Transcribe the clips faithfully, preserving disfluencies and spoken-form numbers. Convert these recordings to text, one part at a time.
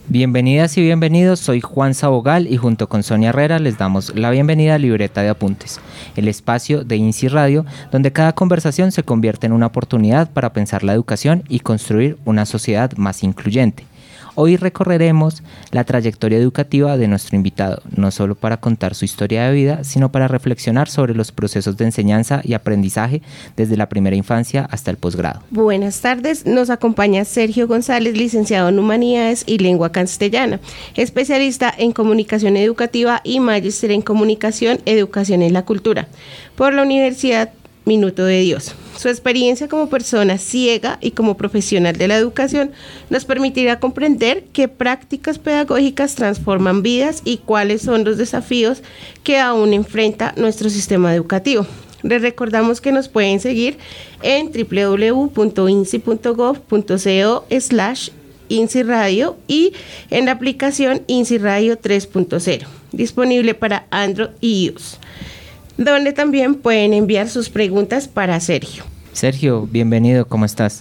Bienvenidas y bienvenidos, soy Juan Sabogal y junto con Sonia Herrera les damos la bienvenida a Libreta de Apuntes, el espacio de INSI Radio donde cada conversación se convierte en una oportunidad para pensar la educación y construir una sociedad más incluyente. Hoy recorreremos la trayectoria educativa de nuestro invitado, no solo para contar su historia de vida, sino para reflexionar sobre los procesos de enseñanza y aprendizaje desde la primera infancia hasta el posgrado. Buenas tardes, nos acompaña Sergio González, licenciado en Humanidades y Lengua Castellana, especialista en Comunicación Educativa y magíster en Comunicación, Educación en la Cultura, por la Universidad Minuto de Dios. Su experiencia como persona ciega y como profesional de la educación nos permitirá comprender qué prácticas pedagógicas transforman vidas y cuáles son los desafíos que aún enfrenta nuestro sistema educativo. Les recordamos que nos pueden seguir en doble u doble u doble u punto insi punto gov punto co slash INSI Radio y en la aplicación INSI Radio tres punto cero, disponible para Android y iOS, donde también pueden enviar sus preguntas para Sergio. Sergio, bienvenido, ¿cómo estás?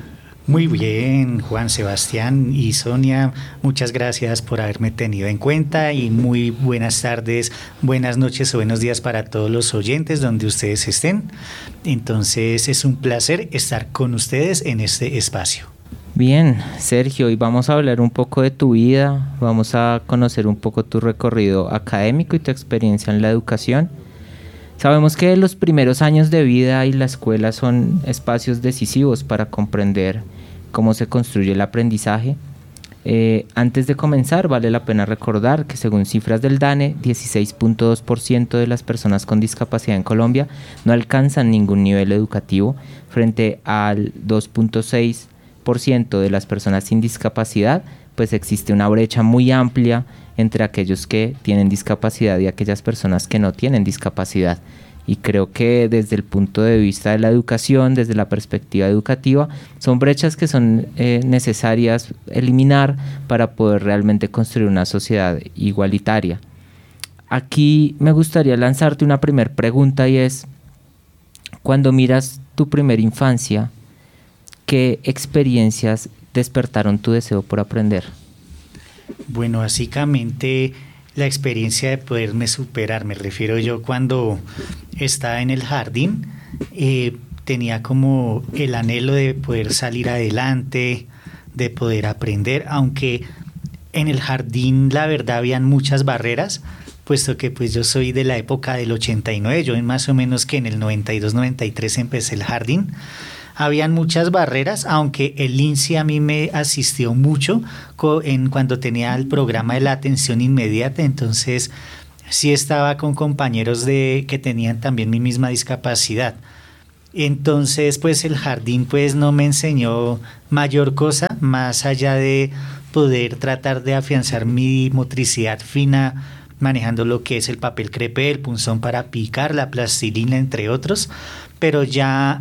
Muy bien, Juan Sebastián y Sonia, muchas gracias por haberme tenido en cuenta y muy buenas tardes, buenas noches o buenos días para todos los oyentes donde ustedes estén. Entonces es un placer estar con ustedes en este espacio. Bien, Sergio, y vamos a hablar un poco de tu vida, vamos a conocer un poco tu recorrido académico y tu experiencia en la educación. Sabemos que los primeros años de vida y la escuela son espacios decisivos para comprender cómo se construye el aprendizaje. Eh, antes de comenzar, vale la pena recordar que según cifras del DANE, dieciséis punto dos por ciento de las personas con discapacidad en Colombia no alcanzan ningún nivel educativo, frente al dos punto seis por ciento de las personas sin discapacidad, pues existe una brecha muy amplia entre aquellos que tienen discapacidad y aquellas personas que no tienen discapacidad. Y creo que desde el punto de vista de la educación, desde la perspectiva educativa, son brechas que son eh, necesarias eliminar para poder realmente construir una sociedad igualitaria. Aquí me gustaría lanzarte una primera pregunta y es, cuando miras tu primera infancia, ¿qué experiencias despertaron tu deseo por aprender? Bueno, básicamente la experiencia de poderme superar, me refiero yo cuando estaba en el jardín, eh, tenía como el anhelo de poder salir adelante, de poder aprender, aunque en el jardín la verdad habían muchas barreras, puesto que pues yo soy de la época del ochenta y nueve, yo más o menos que en el noventa y dos noventa y tres empecé el jardín. Habían muchas barreras, aunque el INSI a mí me asistió mucho en cuando tenía el programa de la atención inmediata, entonces sí estaba con compañeros de que tenían también mi misma discapacidad. Entonces pues el jardín pues no me enseñó mayor cosa, más allá de poder tratar de afianzar mi motricidad fina, manejando lo que es el papel crepé, el punzón para picar, la plastilina, entre otros, pero ya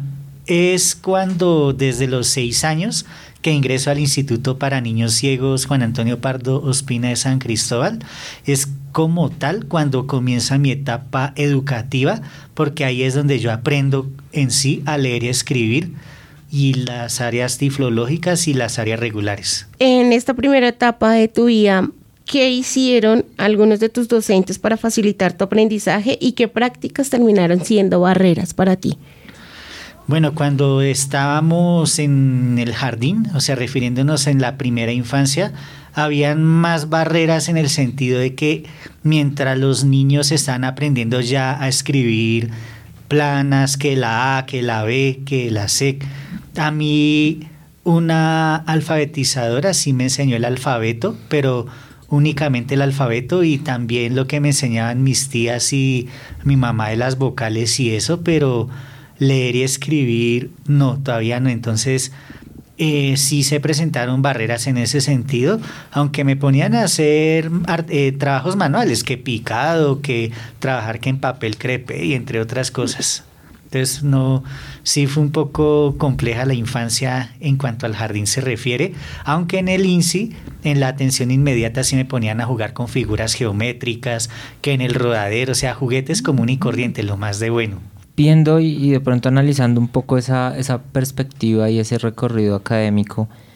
es cuando desde los seis años que ingreso al Instituto para Niños Ciegos Juan Antonio Pardo Ospina de San Cristóbal, es como tal cuando comienza mi etapa educativa, porque ahí es donde yo aprendo en sí a leer y a escribir, y las áreas tiflológicas y las áreas regulares. En esta primera etapa de tu vida, ¿qué hicieron algunos de tus docentes para facilitar tu aprendizaje y qué prácticas terminaron siendo barreras para ti? Bueno, cuando estábamos en el jardín, o sea, refiriéndonos en la primera infancia, habían más barreras en el sentido de que mientras los niños están aprendiendo ya a escribir planas, que la A, que la B, que la C, a mí una alfabetizadora sí me enseñó el alfabeto, pero únicamente el alfabeto, y también lo que me enseñaban mis tías y mi mamá de las vocales y eso, pero leer y escribir no, todavía no. Entonces eh, sí se presentaron barreras en ese sentido, aunque me ponían a hacer eh, trabajos manuales, que picado, que trabajar que en papel crepé y entre otras cosas. Entonces no, sí fue un poco compleja la infancia en cuanto al jardín se refiere, aunque en el INSI, en la atención inmediata, sí me ponían a jugar con figuras geométricas, que en el rodadero, o sea, juguetes común y corriente, lo más de bueno. Viendo y, y de pronto analizando un poco esa, esa perspectiva y ese recorrido académico,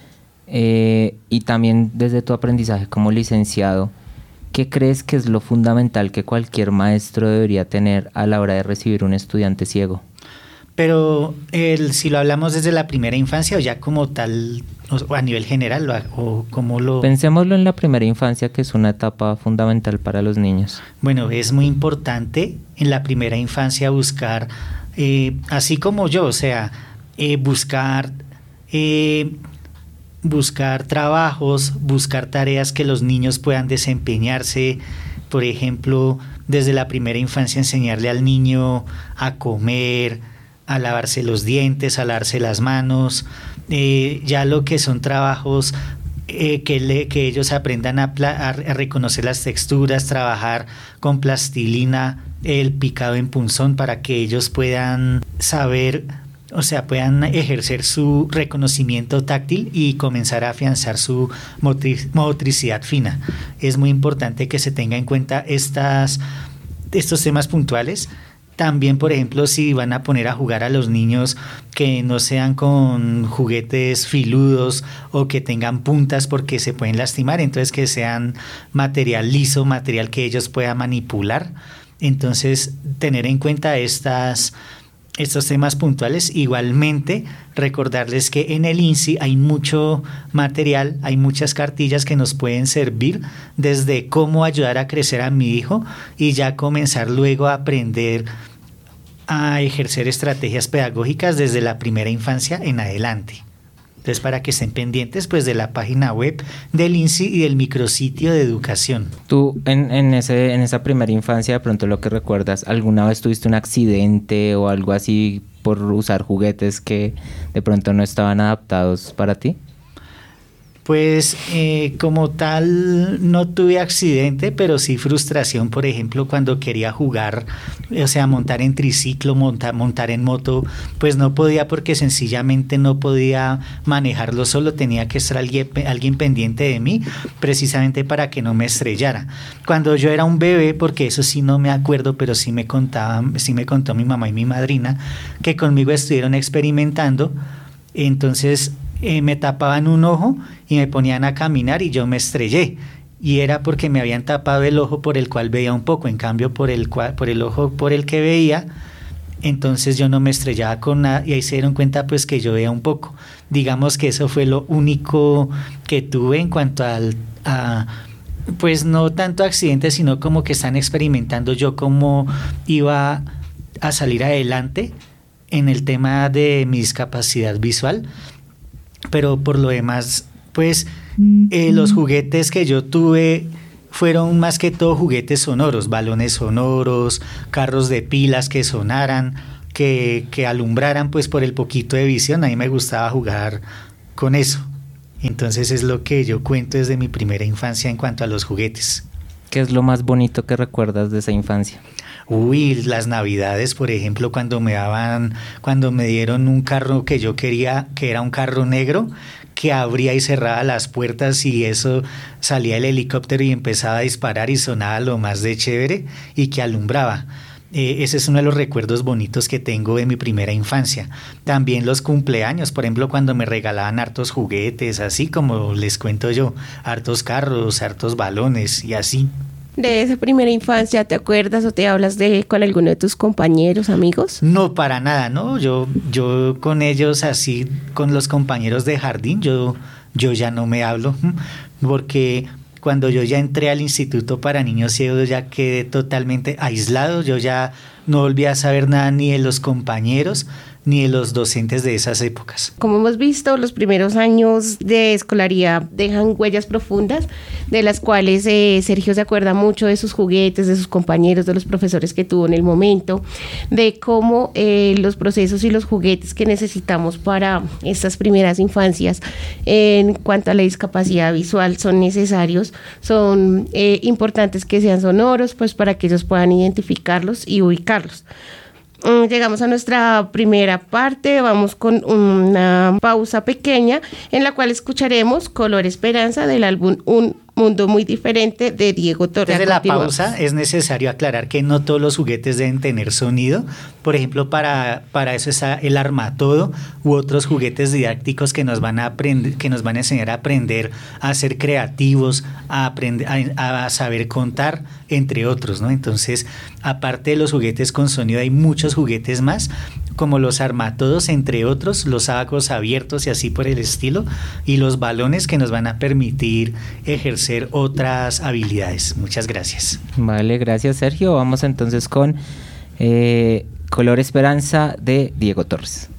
Eh, y también desde tu aprendizaje como licenciado, ¿qué crees que es lo fundamental que cualquier maestro debería tener a la hora de recibir un estudiante ciego? Pero el, si lo hablamos desde la primera infancia o ya como tal, o a nivel general, o, o como lo... Pensémoslo en la primera infancia, que es una etapa fundamental para los niños. Bueno, es muy importante en la primera infancia buscar, eh, así como yo, o sea, eh, buscar... Eh, buscar trabajos, buscar tareas que los niños puedan desempeñarse. Por ejemplo, desde la primera infancia enseñarle al niño a comer, a lavarse los dientes, a lavarse las manos, eh, ya lo que son trabajos eh, que, le, que ellos aprendan a, a, a reconocer las texturas, trabajar con plastilina, el picado en punzón, para que ellos puedan saber, o sea, puedan ejercer su reconocimiento táctil y comenzar a afianzar su motric- motricidad fina. Es muy importante que se tenga en cuenta estas, estos temas puntuales. También, por ejemplo, si van a poner a jugar a los niños, que no sean con juguetes filudos o que tengan puntas porque se pueden lastimar, entonces que sean material liso, material que ellos puedan manipular. Entonces, tener en cuenta estas, estos temas puntuales. Igualmente, recordarles que en el INSI hay mucho material, hay muchas cartillas que nos pueden servir desde cómo ayudar a crecer a mi hijo y ya comenzar luego a aprender a ejercer estrategias pedagógicas desde la primera infancia en adelante. Entonces, para que estén pendientes pues de la página web del INSI y del micrositio de educación. Tú en, en, ese, en esa primera infancia, de pronto lo que recuerdas, ¿alguna vez tuviste un accidente o algo así por usar juguetes que de pronto no estaban adaptados para ti? Pues eh, como tal no tuve accidente, pero sí frustración, por ejemplo, cuando quería jugar, o sea, montar en triciclo, montar, montar en moto, pues no podía porque sencillamente no podía manejarlo solo, tenía que estar alguien, alguien pendiente de mí, precisamente para que no me estrellara. Cuando yo era un bebé, porque eso sí no me acuerdo, pero sí me contaban, sí me contó mi mamá y mi madrina, que conmigo estuvieron experimentando, entonces Eh, me tapaban un ojo y me ponían a caminar y yo me estrellé, y era porque me habían tapado el ojo por el cual veía un poco, en cambio por el, cual, por el ojo por el que veía, entonces yo no me estrellaba con nada, y ahí se dieron cuenta pues que yo veía un poco. Digamos que eso fue lo único que tuve en cuanto al, a pues no tanto accidentes, sino como que están experimentando yo cómo iba a salir adelante en el tema de mi discapacidad visual. Pero por lo demás, pues eh, los juguetes que yo tuve fueron más que todo juguetes sonoros, balones sonoros, carros de pilas que sonaran, que, que alumbraran pues por el poquito de visión. A mí me gustaba jugar con eso. Entonces es lo que yo cuento desde mi primera infancia en cuanto a los juguetes. ¿Qué es lo más bonito que recuerdas de esa infancia? Uy, las navidades, por ejemplo, cuando me daban, cuando me dieron un carro que yo quería, que era un carro negro, que abría y cerraba las puertas y eso salía el helicóptero y empezaba a disparar y sonaba lo más de chévere y que alumbraba. Eh, ese es uno de los recuerdos bonitos que tengo de mi primera infancia. También los cumpleaños, por ejemplo, cuando me regalaban hartos juguetes, así como les cuento yo, hartos carros, hartos balones y así. ¿De esa primera infancia te acuerdas o te hablas de con alguno de tus compañeros, amigos? No, para nada, ¿no? Yo, yo con ellos así, con los compañeros de jardín, yo, yo ya no me hablo, porque cuando yo ya entré al Instituto para Niños Ciegos ya quedé totalmente aislado, yo ya no volví a saber nada ni de los compañeros ni de los docentes de esas épocas. Como hemos visto, los primeros años de escolaridad dejan huellas profundas, de las cuales eh, Sergio se acuerda mucho de sus juguetes, de sus compañeros, de los profesores que tuvo en el momento, de cómo eh, los procesos y los juguetes que necesitamos para estas primeras infancias en cuanto a la discapacidad visual son necesarios, son eh, importantes que sean sonoros, pues para que ellos puedan identificarlos y ubicarlos. Llegamos a nuestra primera parte, vamos con una pausa pequeña en la cual escucharemos Color Esperanza del álbum Un mundo muy diferente de Diego Torres. Desde la pausa es necesario aclarar que no todos los juguetes deben tener sonido. Por ejemplo, para, para eso está el Armatodo u otros juguetes didácticos que nos van a aprender, que nos van a enseñar a aprender a ser creativos, a aprender a, a saber contar, entre otros, ¿no? Entonces, aparte de los juguetes con sonido, hay muchos juguetes más, como los Armatodos, entre otros, los Abacos abiertos y así por el estilo, y los balones que nos van a permitir ejercer otras habilidades. Muchas gracias. Vale, gracias Sergio. Vamos entonces con eh, Color Esperanza de Diego Torres.